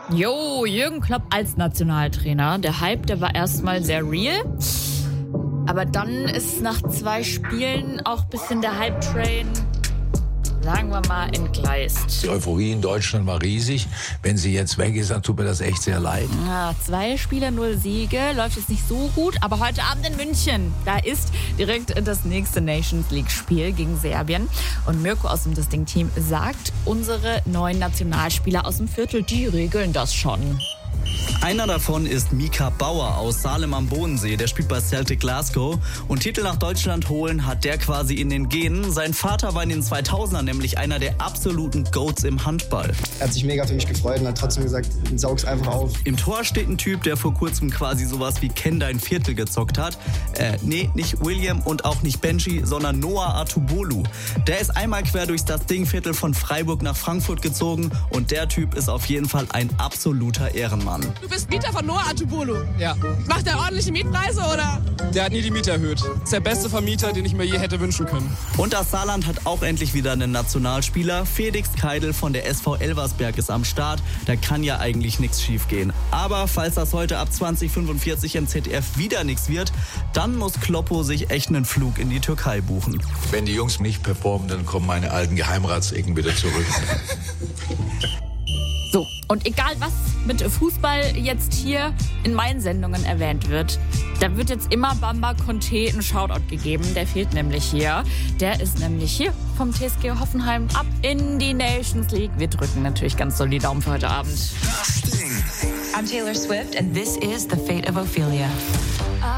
Jo, Jürgen Klopp als Nationaltrainer. Der Hype, der war erstmal sehr real. Aber dann ist nach 2 Spielen auch ein bisschen der Hype-Train, sagen wir mal, entgleist. Die Euphorie in Deutschland war riesig. Wenn sie jetzt weg ist, dann tut mir das echt sehr leid. 2 Spiele, 0 Siege. Läuft jetzt nicht so gut. Aber heute Abend in München, da ist direkt das nächste Nations League-Spiel gegen Serbien. Und Mirko aus dem Distinct-Team sagt, unsere neuen Nationalspieler aus dem Viertel, die regeln das schon. Einer davon ist Mika Bauer aus Salem am Bodensee. Der spielt bei Celtic Glasgow. Und Titel nach Deutschland holen hat der quasi in den Genen. Sein Vater war in den 2000ern nämlich einer der absoluten Goats im Handball. Er hat sich mega für mich gefreut und hat trotzdem gesagt, saug's einfach auf. Im Tor steht ein Typ, der vor kurzem quasi sowas wie Kenn dein Viertel gezockt hat. Nee, nicht William und auch nicht Benji, sondern Noah Atubolu. Der ist einmal quer durchs das Dingviertel von Freiburg nach Frankfurt gezogen. Und der Typ ist auf jeden Fall ein absoluter Ehrenmann. Du bist Mieter von Noah Atubolu. Ja. Macht er ordentliche Mietpreise oder? Der hat nie die Miete erhöht. Ist der beste Vermieter, den ich mir je hätte wünschen können. Und das Saarland hat auch endlich wieder einen Nationalspieler. Felix Keidel von der SV Elversberg ist am Start. Da kann ja eigentlich nichts schief gehen. Aber falls das heute ab 2045 im ZDF wieder nichts wird, dann muss Kloppo sich echt einen Flug in die Türkei buchen. Wenn die Jungs nicht performen, dann kommen meine alten Geheimratsecken wieder zurück. So, und egal was mit Fußball jetzt hier in meinen Sendungen erwähnt wird, da wird jetzt immer Bamba Conte einen Shoutout gegeben. Der fehlt nämlich hier. Der ist nämlich hier vom TSG Hoffenheim ab in die Nations League. Wir drücken natürlich ganz doll die Daumen für heute Abend. I'm Taylor Swift and this is The Fate of Ophelia.